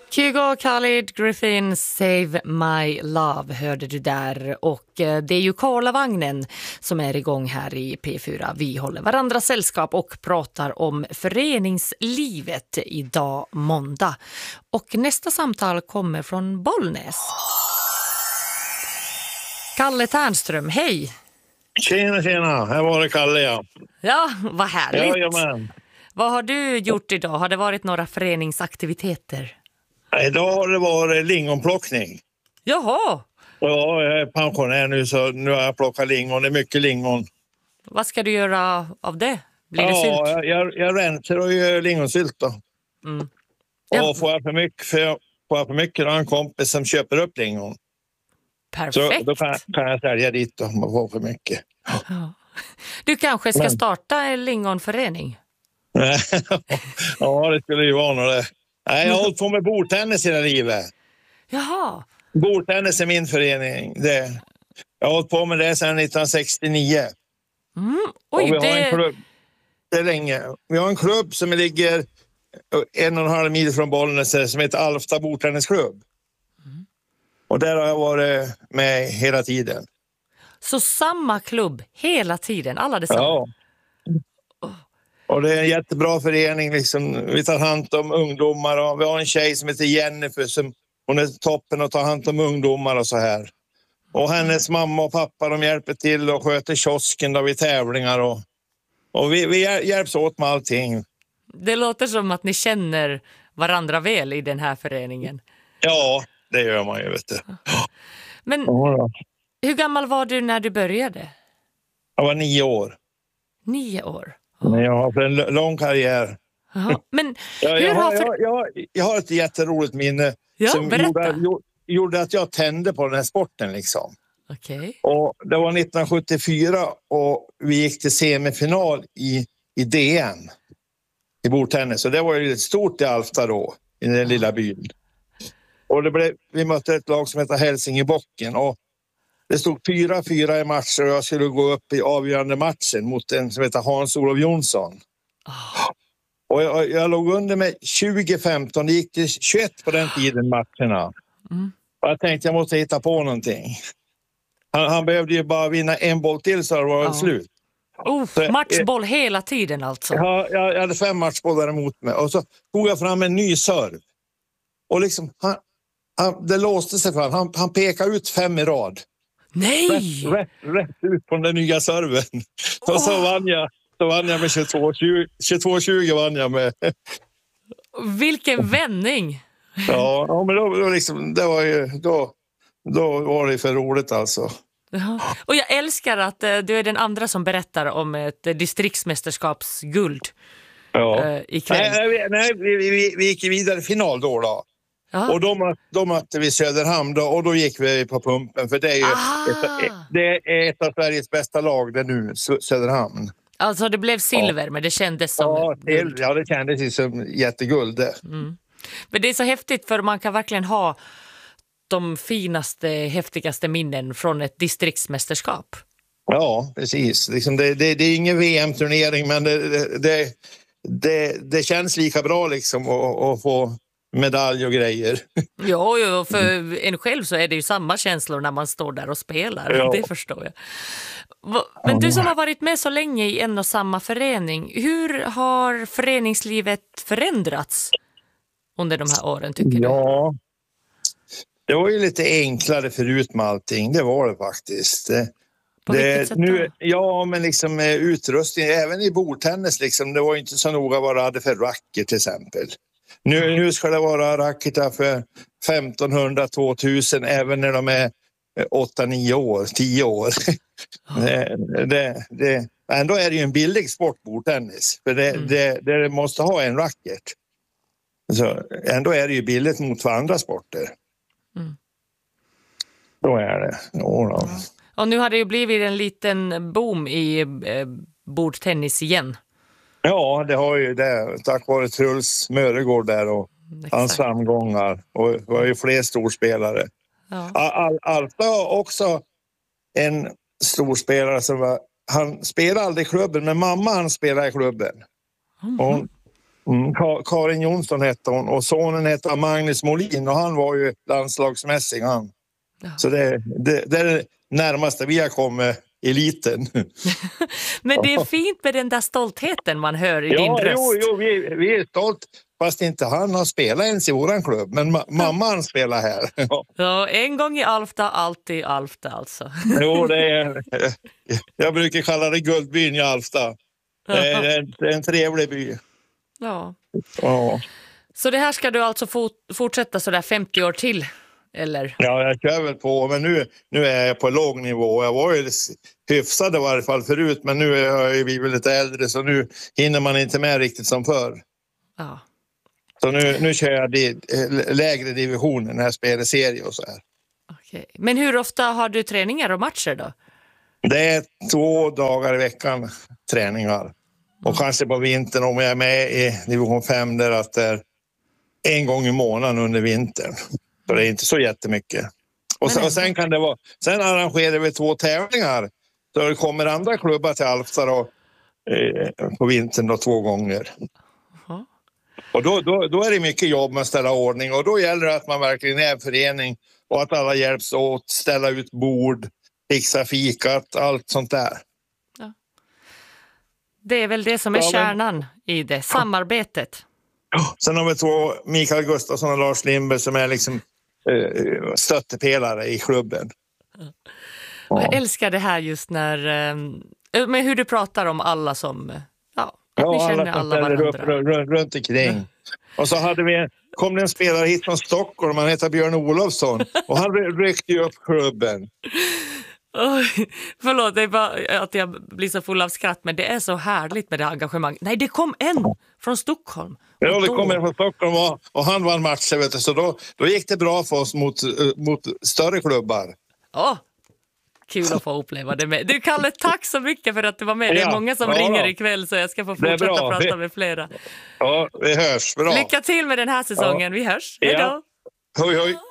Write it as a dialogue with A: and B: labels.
A: Kygo, Khalid, Griffin, Save My Love hörde du där, och det är ju Karlavagnen som är igång här i P4. Vi håller varandra sällskap och pratar om föreningslivet idag måndag. Och nästa samtal kommer från Bollnäs. Kalle Tärnström, hej!
B: Tjena, här var det Kalle, ja.
A: Ja, vad härligt.
B: Jajamän.
A: Vad har du gjort idag? Har det varit några föreningsaktiviteter?
B: Idag har det varit lingonplockning.
A: Jaha!
B: Ja, jag är pensionär nu, så nu har jag plockat lingon. Det är mycket lingon.
A: Vad ska du göra av det? Blir det sylt?
B: Ja, jag rensar och gör lingonsylt då.
A: Mm. Ja.
B: Och får jag för mycket då har en kompis som köper upp lingon.
A: Perfekt.
B: Så då kan jag sälja dit då, om man får för mycket.
A: Ja. Du kanske ska starta en lingonförening?
B: Ja, det skulle ju vara något det. Nej, jag har hållit på med bordtennis hela livet.
A: Jaha.
B: Bordtennis är min förening. Jag har hållit på med det sedan 1969.
A: Oj,
B: och vi har en klubb. Det är länge. Vi har en klubb som ligger 1,5 mil från Bollnäs som heter Alfta bordtennisklubb. Och där har jag varit med hela tiden.
A: Så samma klubb hela tiden, alla detsamma?
B: Ja. Och det är en jättebra förening. Liksom. Vi tar hand om ungdomar. Och vi har en tjej som heter Jennifer. Hon är toppen och tar hand om ungdomar och så här. Och hennes mamma och pappa, de hjälper till och sköter kiosken då vid tävlingar. Och vi hjälps åt med allting.
A: Det låter som att ni känner varandra väl i den här föreningen.
B: Ja, det gör man ju, vet du.
A: Men hur gammal var du när du började?
B: Jag var 9 år.
A: 9 år?
B: Men jag har haft en lång karriär.
A: Aha. Men
B: jag har ett jätteroligt minne som gjorde att jag tände på den här sporten. Liksom.
A: Okay.
B: Och det var 1974 och vi gick till semifinal i DN i bordtennis. Och det var ju stort i Alfta då, i den lilla byn. Och vi mötte ett lag som heter Hälsingebocken och det stod 4-4 i matcher och jag skulle gå upp i avgörande matchen mot en som heter Hans-Olof Jonsson. Och jag låg under med 20-15, det gick till 21 på den tiden matcherna. Och jag tänkte jag måste hitta på någonting. Han behövde ju bara vinna en boll till så det var slut.
A: Matchboll hela tiden alltså?
B: Ja, jag hade 5 matchbollar emot mig och så tog jag fram en ny serv. Och liksom, det låste sig för han pekade ut 5 i rad.
A: Nej!
B: Rätt ut på den nya serven. Och så vann jag med 22-20 vann jag med.
A: Vilken vändning!
B: Ja, men då var det för roligt alltså.
A: Och jag älskar att du är den andra som berättar om ett distriktsmästerskapsguld ikväll.
B: Nej, vi gick vidare final då. Ja. Och då mötte vi Söderhamn då, och då gick vi på pumpen för det är ju ett av Sveriges bästa lag det nu, Söderhamn.
A: Alltså det blev silver men det kändes som guld.
B: Ja, det kändes som jätteguld det.
A: Men det är så häftigt för man kan verkligen ha de finaste, häftigaste minnen från ett distriktsmästerskap. Ja,
B: precis. Liksom det är ingen VM-turnering men det känns lika bra liksom att få medalj och grejer.
A: Jo, för en själv så är det ju samma känslor när man står där och spelar. Ja. Det förstår jag. Men du som har varit med så länge i en och samma förening, hur har föreningslivet förändrats under de här åren tycker du?
B: Ja, det var ju lite enklare förut med allting. Det var det faktiskt.
A: På vilket sätt då?
B: Ja, men liksom utrustning, även i bordtennis liksom, det var inte så noga vad det hade för racket till exempel. Nu ska det vara racketar för 1500-2000 även när de är 8-9 år, 10 år. Ändå är det ju en billig sport bordtennis. För det måste ha en racket. Så ändå är det ju billigt mot för andra sporter. Då är det. Ja.
A: Och nu har det ju blivit en liten boom i bordtennis igen.
B: Ja, det har ju det. Tack vare Truls Möregård där och hans framgångar. Och det var ju fler storspelare. Ja. Alfta har också en storspelare som han spelade aldrig i klubben, men mamma han spelade i klubben. Karin Jonsson hette hon och sonen hette Magnus Molin och han var ju landslagsmässig han.
A: Ja.
B: Så det är det närmaste vi har kommit eliten.
A: Men det är fint med den där stoltheten man hör i din röst.
B: Jo, vi är stolt. Fast inte han har spelat ens i våran klubb. Men mamman spelar här.
A: Ja, en gång i Alfta, alltid i Alfta alltså.
B: Jo, det är... Jag brukar kalla det Guldbyn i Alfta. Det är en trevlig by.
A: Ja.
B: Ja.
A: Så det här ska du alltså fortsätta så där 50 år till, eller?
B: Ja, jag kör väl på. Men nu är jag på låg nivå. Jag var ju hyfsad i varje fall förut. Men nu är jag blivit lite äldre så nu hinner man inte med riktigt som förr.
A: Ja.
B: Så nu kör jag lägre divisioner när jag spelar serie och så här.
A: Okej. Men hur ofta har du träningar och matcher då?
B: Det är 2 dagar i veckan träningar. Och kanske på vintern om jag är med i division 5 där att det är 1 gång i månaden under vintern. Så det är inte så jättemycket. Och sen kan det vara... Sen arrangerar vi 2 tävlingar. Så det kommer andra klubbar till Alfta då, på vintern då 2 gånger.
A: Aha.
B: Och då är det mycket jobb med att ställa ordning. Och då gäller det att man verkligen är en förening. Och att alla hjälps åt, ställa ut bord, fixa fikat, allt sånt där.
A: Ja. Det är väl det som är kärnan i det, samarbetet.
B: Sen har vi 2, Mikael Gustafsson och Lars Lindberg, som är liksom stöttepelare i klubben.
A: Ja. Jag älskar det här just när... med hur du pratar om alla som... Ni känner alla varandra.
B: Runt omkring. Och så kom det en spelare hit från Stockholm, han heter Björn Olofsson. Och han ryckte ju upp klubben.
A: Förlåt, det är bara att jag blir så full av skratt, men det är så härligt med det engagemang. Nej, det kom en från Stockholm.
B: Ja, det kom en från Stockholm och han vann matchen, vet du. Så då gick det bra för oss mot större klubbar.
A: Kul att få uppleva det med. Du, Kalle, tack så mycket för att du var med. Det är många som ringer ikväll så jag ska få fortsätta prata med flera.
B: Ja, vi hörs. Bra.
A: Lycka till med den här säsongen. Vi hörs. Hej då.
B: Hej, hej.